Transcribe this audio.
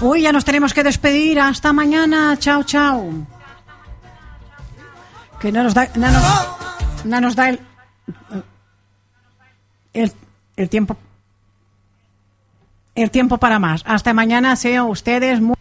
Uy, ya nos tenemos que despedir. Hasta mañana. Chao, chao. Que no nos da el tiempo para más. Hasta mañana. Sean ustedes muy